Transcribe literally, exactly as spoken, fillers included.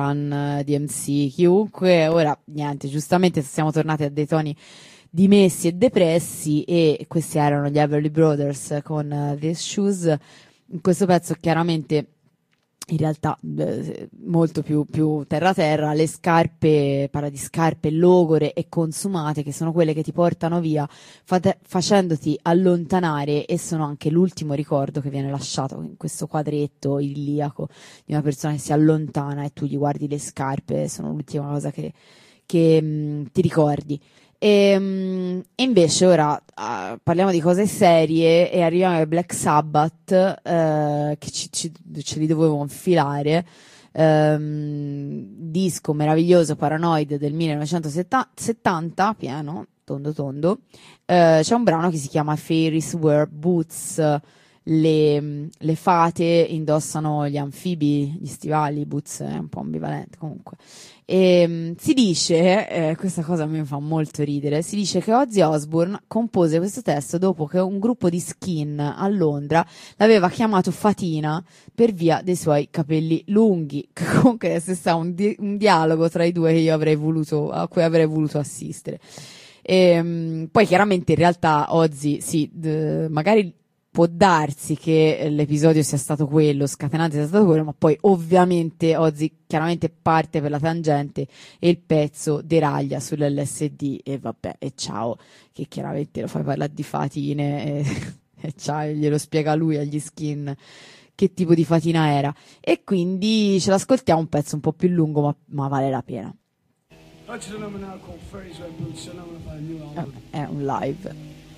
D M C, chiunque. Ora niente, giustamente siamo tornati a dei toni dimessi e depressi, e questi erano gli Everly Brothers con uh, These Shoes. In questo pezzo chiaramente, in realtà eh, molto più, più terra terra, le scarpe, parla di scarpe logore e consumate, che sono quelle che ti portano via fate, facendoti allontanare, e sono anche l'ultimo ricordo che viene lasciato in questo quadretto idilliaco di una persona che si allontana e tu gli guardi le scarpe, sono l'ultima cosa che, che mh, ti ricordi. E, mh, e invece ora uh, parliamo di cose serie e arriviamo ai Black Sabbath, uh, che ci, ci, ce li dovevo infilare. Um, disco meraviglioso, Paranoid del millenovecentosettanta, pieno, tondo tondo. Uh, c'è un brano che si chiama Fairies Wear Boots. Le, le fate indossano gli anfibi, gli stivali, boots è un po' ambivalente comunque. E um, si dice, eh, questa cosa mi fa molto ridere, si dice che Ozzy Osbourne compose questo testo dopo che un gruppo di skin a Londra l'aveva chiamato Fatina per via dei suoi capelli lunghi, che comunque se sta un, di- un dialogo tra i due che io avrei voluto, a cui avrei voluto assistere. E, um, poi chiaramente in realtà Ozzy, sì, d- magari può darsi che l'episodio sia stato quello, scatenante sia stato quello, ma poi ovviamente Ozzy chiaramente parte per la tangente e il pezzo deraglia sull'L S D, e vabbè, e ciao, che chiaramente lo fai parlare di fatine e, e ciao, glielo spiega lui agli skin che tipo di fatina era, e quindi ce l'ascoltiamo, un pezzo un po' più lungo, ma, ma vale la pena. È un live.